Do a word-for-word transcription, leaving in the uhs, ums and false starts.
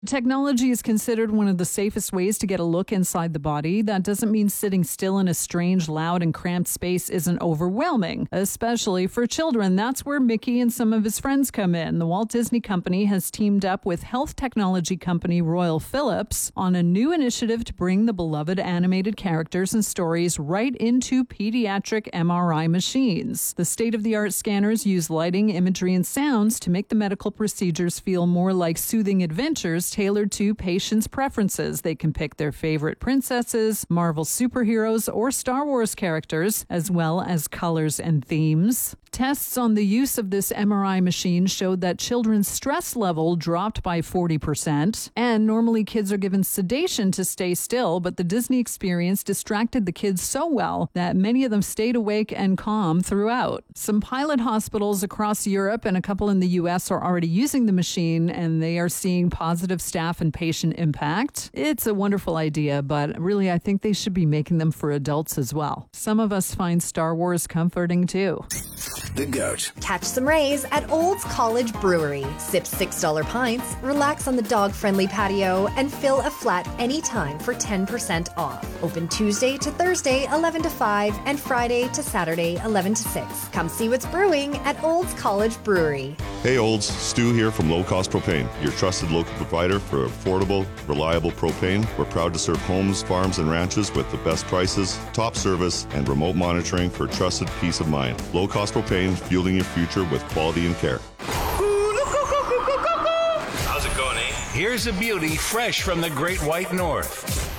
Technology is considered one of the safest ways to get a look inside the body. That doesn't mean sitting still in a strange, loud, and cramped space isn't overwhelming, especially for children. That's where Mickey and some of his friends come in. The Walt Disney Company has teamed up with health technology company Royal Philips on a new initiative to bring the beloved animated characters and stories right into pediatric M R I machines. The state-of-the-art scanners use lighting, imagery, and sounds to make the medical procedures feel more like soothing adventures tailored to patients' preferences. They can pick their favorite princesses, Marvel superheroes, or Star Wars characters, as well as colors and themes. Tests on the use of this M R I machine showed that children's stress level dropped by forty percent. And normally kids are given sedation to stay still, but the Disney experience distracted the kids so well that many of them stayed awake and calm throughout. Some pilot hospitals across Europe and a couple in the U S are already using the machine, and they are seeing positive staff and patient impact. It's a wonderful idea, but really I think they should be making them for adults as well. Some of us find Star Wars comforting too. The Goat. Catch some rays at Olds College Brewery. Sip six dollar pints, relax on the dog-friendly patio, and fill a flat anytime for ten percent off. Open Tuesday to Thursday, eleven to five, and Friday to Saturday, eleven to six. Come see what's brewing at Olds College Brewery. Hey Olds, Stu here from Low Cost Propane, your trusted local provider for affordable, reliable propane. We're proud to serve homes, farms, and ranches with the best prices, top service, and remote monitoring for trusted peace of mind. Low Cost Propane, fueling your future with quality and care. How's it going, eh? Here's a beauty fresh from the Great White North.